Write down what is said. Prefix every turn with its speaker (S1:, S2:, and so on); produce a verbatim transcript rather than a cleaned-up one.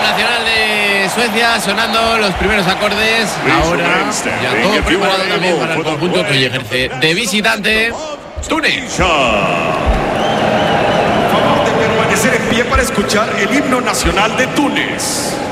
S1: nacional de Suecia sonando los primeros acordes. Ahora ya todo preparado también para el conjunto que hoy ejerce de visitante, Túnez.
S2: Favor de permanecer en pie para escuchar el himno nacional de Túnez.